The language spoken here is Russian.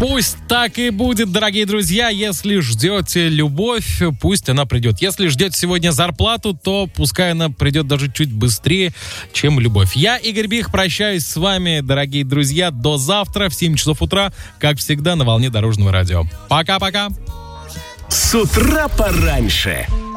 Пусть так и будет, дорогие друзья. Если ждете любовь, пусть она придет. Если ждете сегодня зарплату, то пускай она придет даже чуть быстрее, чем любовь. Я, Игорь Бих, прощаюсь с вами, дорогие друзья. До завтра в 7 часов утра, как всегда, на волне Дорожного радио. Пока-пока. С утра пораньше.